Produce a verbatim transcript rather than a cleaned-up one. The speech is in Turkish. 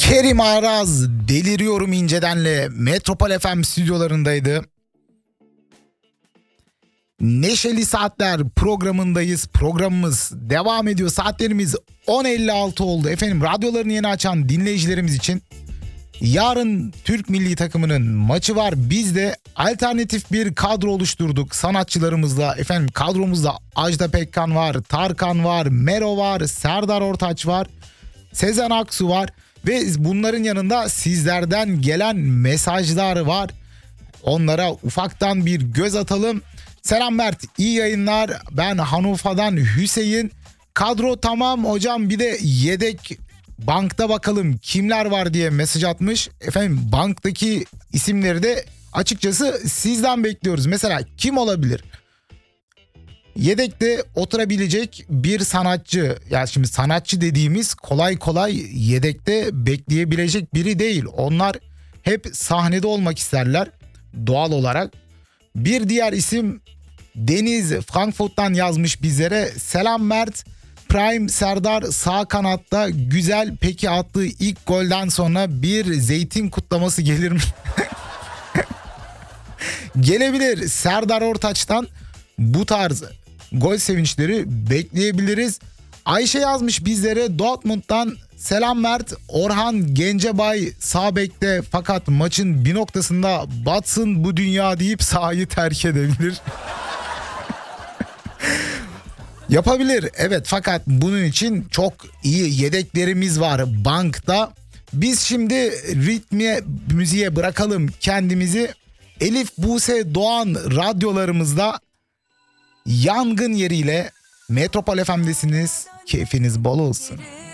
Kerim Araz deliriyorum incedenle Metropol F M stüdyolarındaydı. Neşeli Saatler programındayız. Programımız devam ediyor. Saatlerimiz on elli altı oldu. Efendim, radyolarını yeni açan dinleyicilerimiz için yarın Türk milli takımının maçı var. Biz de alternatif bir kadro oluşturduk sanatçılarımızla. Efendim, kadromuzda Ajda Pekkan var, Tarkan var, Mero var, Serdar Ortaç var, Sezen Aksu var ve bunların yanında sizlerden gelen mesajlar var. Onlara ufaktan bir göz atalım. Selam Mert, iyi yayınlar. Ben Hanufa'dan Hüseyin. Kadro tamam hocam, bir de yedek bankta bakalım kimler var diye mesaj atmış. Efendim, banktaki isimleri de açıkçası sizden bekliyoruz. Mesela kim olabilir? Yedekte oturabilecek bir sanatçı. Ya şimdi sanatçı dediğimiz kolay kolay yedekte bekleyebilecek biri değil. Onlar hep sahnede olmak isterler doğal olarak. Bir diğer isim Deniz Frankfurt'tan yazmış bizlere. Selam Mert. Prime Serdar sağ kanatta güzel, peki attığı ilk golden sonra bir zeytin kutlaması gelir mi? Gelebilir. Serdar Ortaç'tan bu tarz gol sevinçleri bekleyebiliriz. Ayşe yazmış bizlere Dortmund'dan. Selam Mert. Orhan Gencebay sağ bekte, fakat maçın bir noktasında batsın bu dünya deyip sahayı terk edebilir. Yapabilir, evet, fakat bunun için çok iyi yedeklerimiz var bankta. Biz şimdi ritmiye, müziğe bırakalım kendimizi. Elif Buse Doğan radyolarımızda Yangın Yeriyle Metropol F M'desiniz. Keyfiniz bol olsun.